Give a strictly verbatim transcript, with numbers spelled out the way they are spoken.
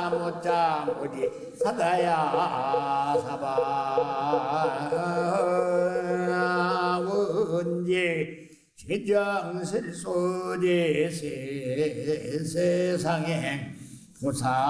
못자 어디 사다야 사바 원제 제정설소대 세상에 보살